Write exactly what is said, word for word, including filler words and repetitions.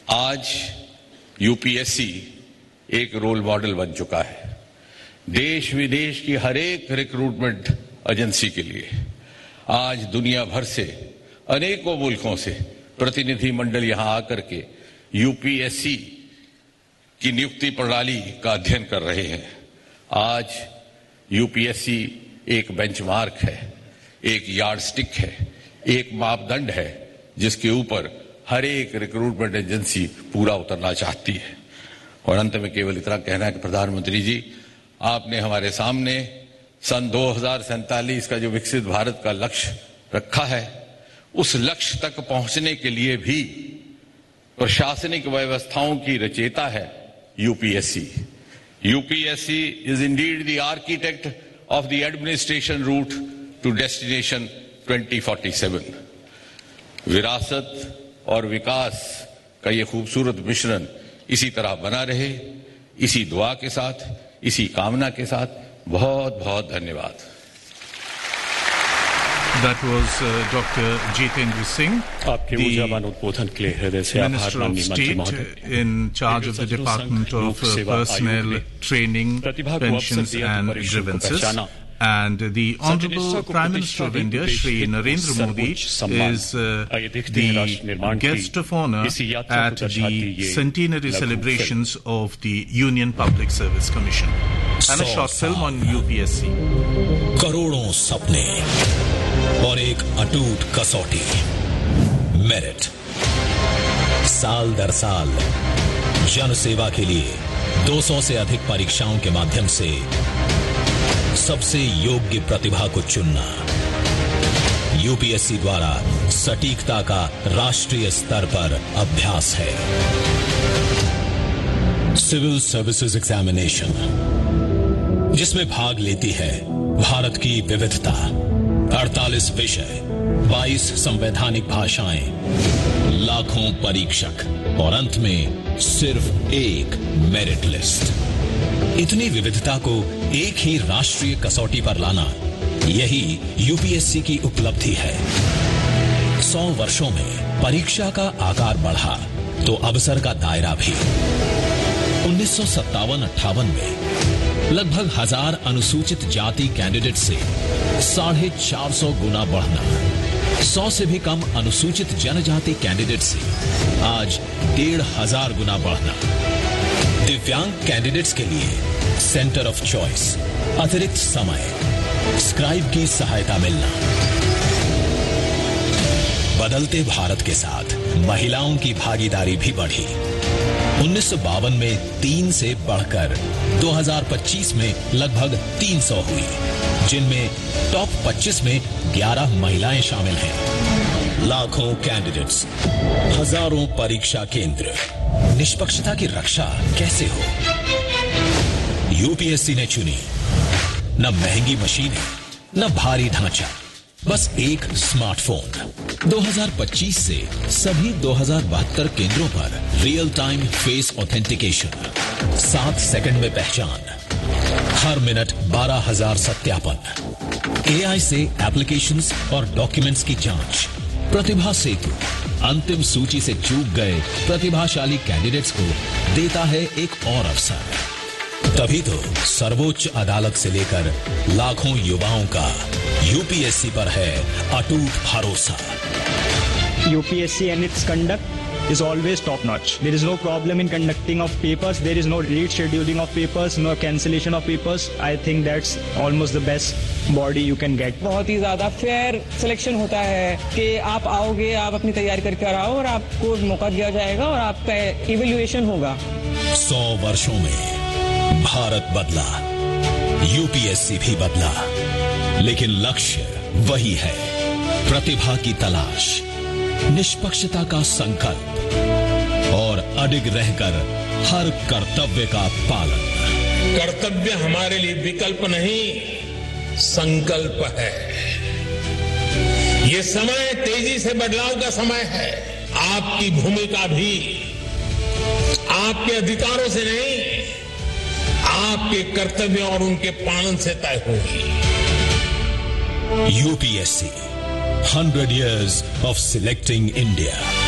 आज यूपीएससी एक role model बन चुका है देश विदेश की हर एक रिक्रूटमेंट एजेंसी के लिए। आज दुनिया भर से अनेकों मुल्कों से प्रतिनिधि मंडल यहां आकर के यूपीएससी की नियुक्ति प्रणाली का अध्ययन कर रहे हैं। आज यूपीएससी एक बेंचमार्क है, एक यार्डस्टिक है, एक मापदंड है जिसके ऊपर हर एक रिक्रूटमेंट एजेंसी पूरा उतरना चाहती है। और अंत में केवल इतना कहना है कि प्रधानमंत्री जी, आपने हमारे सामने सन दो हजार सैंतालीस का जो विकसित भारत का लक्ष्य रखा है, उस लक्ष्य तक पहुंचने के लिए भी प्रशासनिक व्यवस्थाओं की रचयिता है UPSC. UPSC is Indeed the architect of the administration root two destination twenty forty seven. विरासत और विकास का ये खूबसूरत मिश्रण इसी तरह बना रहे, इसी दुआ के साथ, इसी कामना के साथ बहुत बहुत धन्यवाद। That was uh, Doctor Jitendra Singh, आपके ऊर्जावान उद्बोधन के लिए हृदय से आभार माननीय मंत्री महोदय। in charge of the Department of uh, Personnel Training, Pensions and Grievances. And the Honorable Prime Minister of India, Shri Narendra Modi, is uh, the guest of honor at the centenary celebrations of the Union Public Service Commission. And a short film on U P S C. करोड़ों सपने और एक अटूट कसौटी, merit. साल दर साल जन सेवा के लिए दो सौ से अधिक परीक्षाओं के माध्यम से सबसे योग्य प्रतिभा को चुनना यूपीएससी द्वारा सटीकता का राष्ट्रीय स्तर पर अभ्यास है। सिविल सर्विसेज एग्जामिनेशन, जिसमें भाग लेती है भारत की विविधता, अड़तालीस विषय, बाईस संवैधानिक भाषाएं, लाखों परीक्षक और अंत में सिर्फ एक मेरिट लिस्ट। इतनी विविधता को एक ही राष्ट्रीय कसौटी पर लाना, यही यूपीएससी की उपलब्धि है। सौ वर्षों में परीक्षा का आकार बढ़ा तो अवसर का दायरा भी। उन्नीस सौ सत्तावन अट्ठावन में लगभग हजार अनुसूचित जाति कैंडिडेट से साढ़े चार सौ गुना बढ़ना, सौ से भी कम अनुसूचित जनजाति कैंडिडेट से आज डेढ़ हजार गुना बढ़ना, दिव्यांग कैंडिडेट्स के लिए सेंटर ऑफ चॉइस, अतिरिक्त समय, स्क्राइब की सहायता मिलना। बदलते भारत के साथ महिलाओं की भागीदारी भी बढ़ी। उन्नीस सौ बावन में तीन से बढ़कर दो हजार पच्चीस में लगभग तीन सौ हुई, जिनमें टॉप पच्चीस में ग्यारह महिलाएं शामिल हैं। लाखों कैंडिडेट्स, हजारों परीक्षा केंद्र, निष्पक्षता की रक्षा कैसे हो? यूपीएससी ने चुनी न महंगी मशीनें, न भारी ढांचा, बस एक स्मार्टफोन। दो हजार पच्चीस से सभी दो हजार बहत्तर केंद्रों पर रियल टाइम फेस ऑथेंटिकेशन, सात सेकंड में पहचान, हर मिनट बारह हजार सत्यापन, एआई से एप्लीकेशंस और डॉक्यूमेंट्स की जांच, प्रतिभा सेतु अंतिम सूची से चूक गए प्रतिभाशाली कैंडिडेट्स को देता है एक और अवसर। तभी तो सर्वोच्च अदालत से लेकर लाखों युवाओं का यूपीएससी पर है अटूट भरोसा। UPSC and its conduct is always top notch. There is no problem in conducting of papers. There is no late scheduling of papers, no cancellation of papers. I think that's almost the best body you can get. बहुत ही ज्यादा fair selection होता है कि आप आओगे, आप अपनी तैयारी करके आओ और आपको मौका दिया जाएगा और आपका इवैल्यूएशन होगा। सौ वर्षों में भारत बदला, यूपीएससी भी बदला, लेकिन लक्ष्य वही है। प्रतिभा की तलाश, निष्पक्षता का संकल्प और अडिग रहकर हर कर्तव्य का पालन। कर्तव्य हमारे लिए विकल्प नहीं, संकल्प है। ये समय तेजी से बदलाव का समय है। आपकी भूमिका भी आपके अधिकारों से नहीं, आपके कर्तव्य और उनके पालन से तय होगी। UPSC, hundred years of selecting India.